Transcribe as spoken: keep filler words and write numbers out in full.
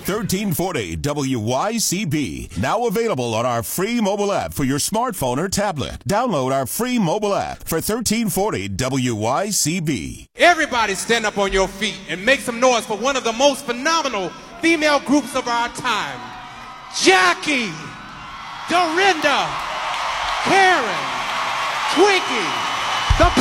thirteen forty W Y C B. Now available on our free mobile app for your smartphone or tablet. Download our free mobile app for thirteen forty W Y C B. Everybody stand up on your feet and make some noise for one of the most phenomenal female groups of our time. Jackie, Dorinda, Karen, Twinkie,